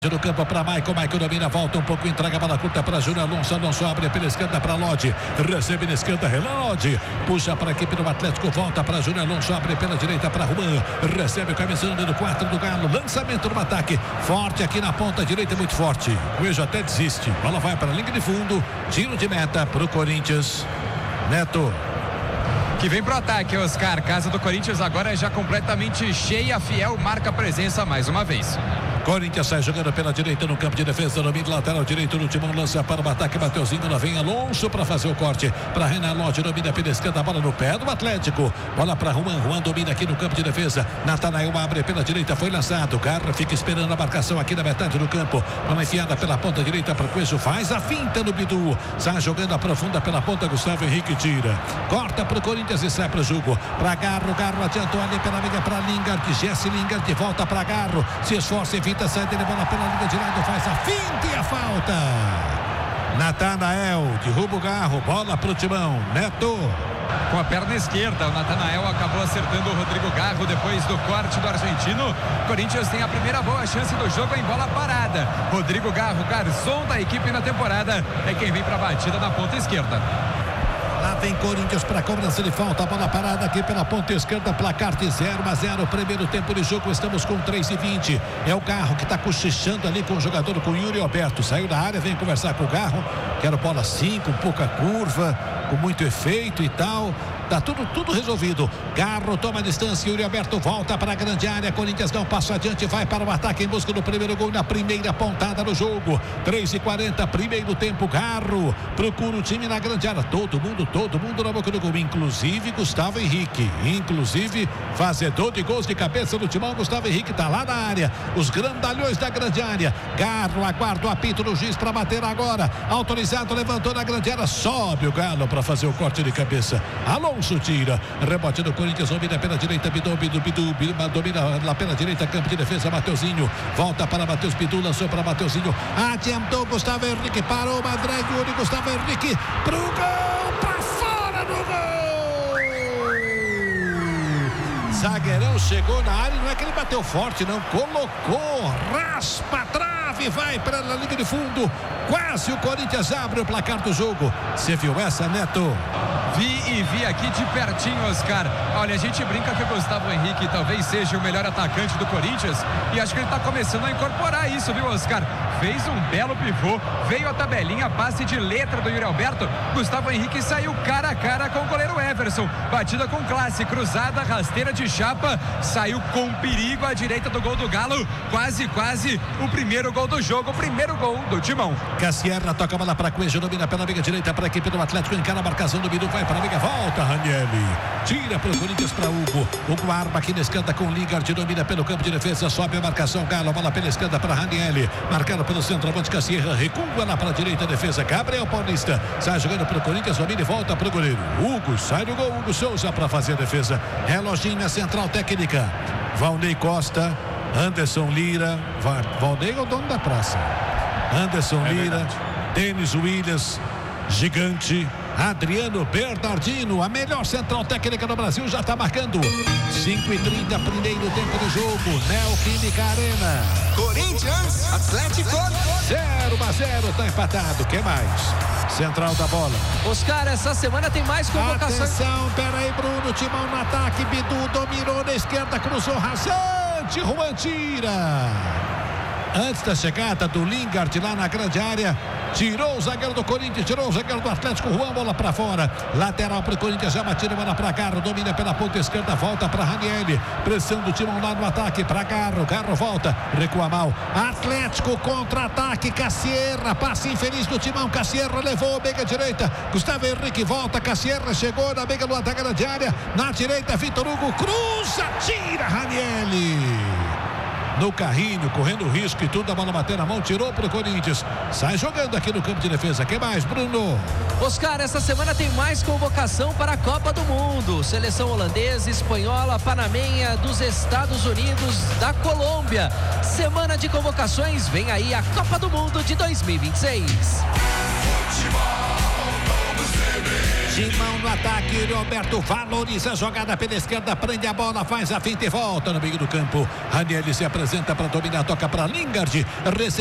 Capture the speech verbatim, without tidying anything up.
No campo para Michael, Michael domina, volta um pouco, entrega a bola curta para Júnior Alonso, Alonso abre pela esquerda para Lodi, recebe na esquerda, Lodi, puxa para a equipe do Atlético, volta para Júnior Alonso, abre pela direita para Juan, recebe o camisa número quatro do Galo, lançamento no ataque, forte aqui na ponta direita, muito forte, o Ejo até desiste, bola vai para a linha de fundo, tiro de meta para o Corinthians, Neto. Que vem pro ataque, Oscar, casa do Corinthians agora é já completamente cheia, Fiel marca presença mais uma vez. Corinthians sai jogando pela direita no campo de defesa, domínio lateral direito no timão, lança para o ataque, Mateuzinho, lá vem Alonso para fazer o corte, para Renan Lodi, domina pela esquerda, a bola no pé do Atlético, bola para Juan, Juan domina aqui no campo de defesa, Natanael abre pela direita, foi lançado, Garra fica esperando a marcação aqui na metade do campo, uma enfiada pela ponta direita para o Coelho, faz a finta no Bidu, sai jogando, aprofunda pela ponta, Gustavo Henrique tira, corta para o Corinthians e sai para o jogo, para Garro, Garro adiantou ali pela amiga para Lingard, Jesse Lingard volta para Garro, se esforça, evita, sai dele, bola pela linha de lado, faz a finta e a falta. Natanael derruba o Garro, bola pro timão, Neto. Com a perna esquerda, o Natanael acabou acertando o Rodrigo Garro depois do corte do argentino. Corinthians tem a primeira boa chance do jogo em bola parada. Rodrigo Garro, garçom da equipe na temporada, é quem vem para a batida na ponta esquerda. Lá vem Corinthians para cobrança de falta, bola parada aqui pela ponta esquerda, placar de zero a zero, primeiro tempo de jogo, estamos com três e vinte, é o Garro que está cochichando ali com o jogador, com o Yuri Alberto, saiu da área, vem conversar com o Garro, quero bola cinco, com pouca curva, com muito efeito e tal, tá tudo, tudo resolvido, Garro toma a distância, Yuri Alberto volta para a grande área, Corinthians dá um passo adiante, vai para o ataque em busca do primeiro gol na primeira pontada do jogo, três e quarenta, primeiro tempo, Garro procura o time na grande área, todo mundo, todo mundo na boca do gol, inclusive Gustavo Henrique, inclusive fazedor de gols de cabeça do timão, Gustavo Henrique tá lá na área, os grandalhões da grande área, Garro aguarda o apito do juiz para bater agora, autorizado, levantou na grande área, sobe o Galo para fazer o corte de cabeça, Alonso tira, rebote do Corinthians, domina pela direita, Bidu, Bidu, Bidu, Bidu domina lá pela direita, campo de defesa, Mateuzinho, volta para Matheus Bidu, lançou para Mateuzinho, adiantou Gustavo Henrique, parou, Madreg, Yuri, Gustavo Henrique, pro gol, pra fora do gol! Zagueirão chegou na área, não é que ele bateu forte, não, colocou, raspa a trave, vai para a linha de fundo, quase o Corinthians abre o placar do jogo. Você viu essa, Neto? Vi e vi aqui de pertinho, Oscar. Olha, a gente brinca que o Gustavo Henrique talvez seja o melhor atacante do Corinthians e acho que ele está começando a incorporar isso, viu, Oscar? Fez um belo pivô, veio a tabelinha, passe de letra do Yuri Alberto, Gustavo Henrique saiu cara a cara com o goleiro Everson, batida com classe, cruzada, rasteira de chapa, saiu com perigo à direita do gol do Galo, quase, quase o primeiro gol do jogo, o primeiro gol do timão. Cassierra toca a bola para Coelho, domina pela amiga direita para a equipe do Atlético, encara a marcação do Bidu, vai para a amiga, volta Ranieri, tira para o Corinthians para Hugo, Hugo arma aqui na esquerda com Lingard, domina pelo campo de defesa, sobe a marcação, Galo, a bola pela esquerda para Ranieri, marcado pelo centroavante Cassierra, recua lá para a direita, defesa, Gabriel Paulista, sai jogando para o Corinthians, domina e volta para o goleiro, Hugo, sai do gol, Hugo Souza para fazer a defesa, reloginho na central técnica, Valnei Costa, Anderson Lira, Valnei é o dono da praça, Anderson é Lira, Denis Williams, gigante, Adriano Bernardino, a melhor central técnica do Brasil, já está marcando cinco e trinta, primeiro tempo do jogo, Neoquímica Arena, Corinthians, Atlético zero a zero, está empatado, que mais? Central da bola, Oscar, essa semana tem mais convocações. Atenção, peraí, Bruno, timão no ataque, Bidu dominou na esquerda, cruzou rasante, Juan tira, antes da chegada do Lingard lá na grande área, tirou o zagueiro do Corinthians, tirou o zagueiro do Atlético, Juan, bola para fora, lateral para o Corinthians, já batida, bola para Garro, domina pela ponta esquerda, volta para Ranieri, pressão do timão lá no ataque, para Garro, Garro volta, recua mal, Atlético contra-ataque, Cassierra, passe infeliz do timão, Cassierra levou a meiga direita, Gustavo Henrique volta, Cassierra chegou na meiga do ataque grande área, na direita, Vitor Hugo, cruza, tira Ranieri. No carrinho, correndo risco e tudo, a bola bateu na mão, tirou para o Corinthians, sai jogando aqui no campo de defesa. Quem mais, Bruno? Oscar, essa semana tem mais convocação para a Copa do Mundo, seleção holandesa, espanhola, panamenha, dos Estados Unidos, da Colômbia, semana de convocações, vem aí a Copa do Mundo de dois mil e vinte e seis. Futebol, Timão no ataque, Roberto valoriza a jogada pela esquerda, prende a bola, faz a finta e volta no meio do campo. Ranieri se apresenta para dominar, toca para Lingard.